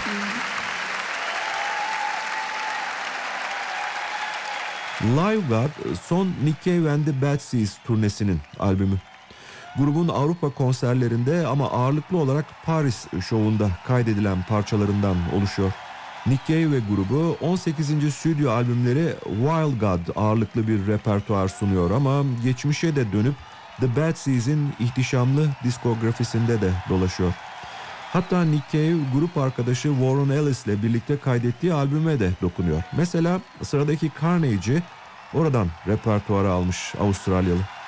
Live God son Nick Cave and the Bad Seeds turnesinin albümü. Grubun Avrupa konserlerinde ama ağırlıklı olarak Paris şovunda kaydedilen parçalarından oluşuyor. Nick Cave ve grubu 18. stüdyo albümleri Wild God ağırlıklı bir repertuar sunuyor ama geçmişe de dönüp The Bad Seeds'in ihtişamlı diskografisinde de dolaşıyor. Hatta Nick Cave grup arkadaşı Warren Ellis ile birlikte kaydettiği albüme de dokunuyor. Mesela sıradaki Carnage'i oradan repertuara almış Avustralyalı.